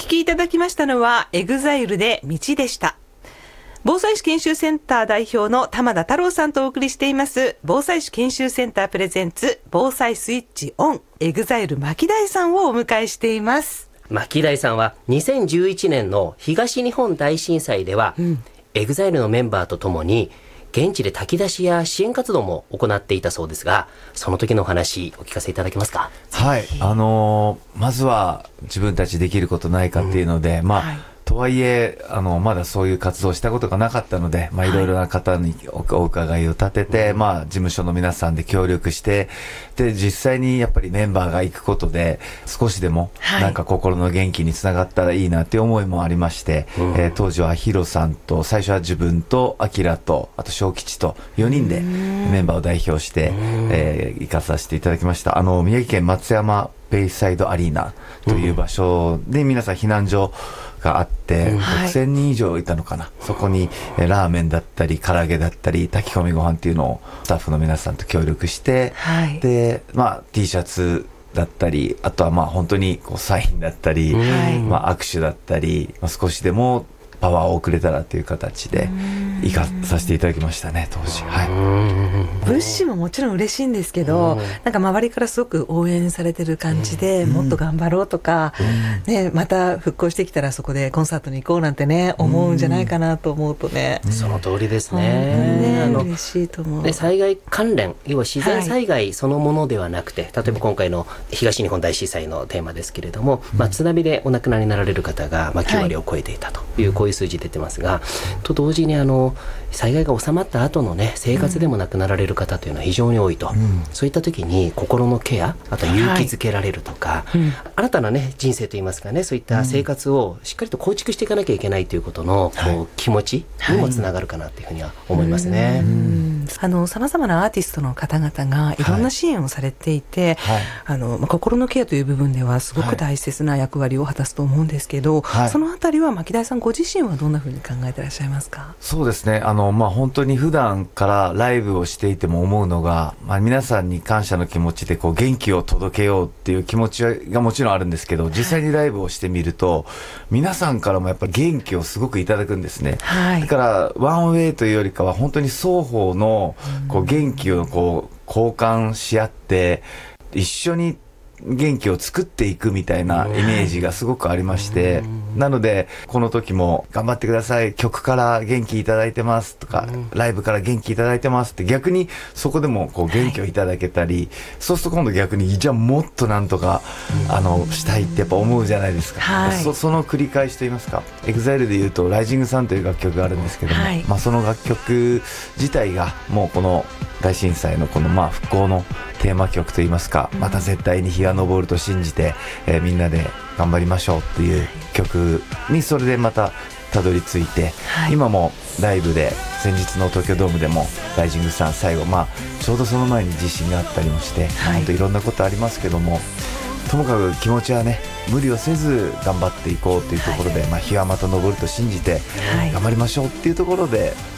きいただきましたのはエグザイルで道でした。防災士研修センター代表の玉田太郎さんとお送りしています防災士研修センタープレゼンツ防災スイッチオン、エグザイル牧大さんをお迎えしています。 牧大さんは2011年の東日本大震災では、エグザイルのメンバーとともに現地で炊き出しや支援活動も行っていたそうですが、その時のお話お聞かせいただけますか？ はい、まずは自分たちできることないかっていうので、とはいえまだそういう活動をしたことがなかったので、いろいろな方にお伺いを立てて、事務所の皆さんで協力して、で実際にやっぱりメンバーが行くことで少しでもなんか心の元気につながったらいいなっていう思いもありまして、当時はヒロさんと最初は自分とアキラとあと小吉と4人でメンバーを代表して、行かさせていただきました。宮城県松山ベイサイドアリーナという場所で皆さん避難所があって、6000人以上いたのかな。そこにラーメンだったり唐揚げだったり炊き込みご飯っていうのをスタッフの皆さんと協力して、でT シャツだったり、あとは本当にサインだったり、握手だったり、少しでもパワーをくれたらという形で行かさせていただきましたね、当時。 物資ももちろん嬉しいんですけど、なんか周りからすごく応援されてる感じで、もっと頑張ろうとか、また復興してきたらそこでコンサートに行こうなんてね、思うんじゃないかなと思うとね、 その通りですね。 嬉しいと思う。 で災害関連、要は自然災害そのものではなくて、例えば今回の東日本大震災のテーマですけれども、津波でお亡くなりになられる方が9割を超えていたという、こういう数字出てますが、と同時に災害が収まった後のね、生活でも亡くなられる方というのは非常に多いと、そういった時に心のケア、あとは勇気づけられるとか、新たなね人生といいますかね、そういった生活をしっかりと構築していかなきゃいけないということの、気持ちにもつながるかなというふうには思いますね。 さまざまなアーティストの方々がいろんな支援をされていて、心のケアという部分ではすごく大切な役割を果たすと思うんですけど、そのあたりは牧大さんご自身はどんなふうに考えていらっしゃいますか？ そうですね、本当に普段からライブをしていても思うのが、皆さんに感謝の気持ちで元気を届けようっていう気持ちがもちろんあるんですけど、実際にライブをしてみると、皆さんからもやっぱり元気をすごくいただくんですね。だからワンウェイというよりかは本当に双方の元気を交換し合って一緒に元気を作っていくみたいなイメージがすごくありまして、なのでこの時も頑張ってください、曲から元気いただいてますとか、ライブから元気いただいてますって、逆にそこでも元気をいただけたり、そうすると今度逆にじゃあもっとなんとかしたいってやっぱ思うじゃないですか。その繰り返しといいますか、EXILE でいうとライジングサンという楽曲があるんですけども、その楽曲自体がもうこの大震災のこの復興のテーマ曲といいますか、また絶対に日が昇ると信じて、みんなで頑張りましょうっていう曲にそれでまたたどり着いて、今もライブで先日の東京ドームでもライジングさん最後、ちょうどその前に地震があったりもして、本当いろんなことありますけども、ともかく気持ちはね、無理をせず頑張っていこうというところで、日はまた昇ると信じて頑張りましょうっていうところで、